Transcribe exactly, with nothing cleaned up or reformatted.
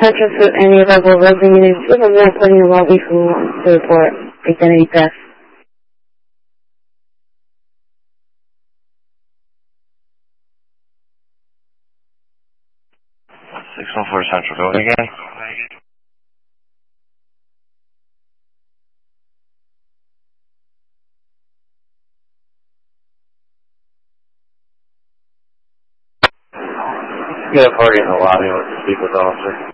touches with any rebel roving units, give a warrant putting the lobby who wants to report identity theft. six one four Central, go again. Get a party in the lobby and let's speak with the officer.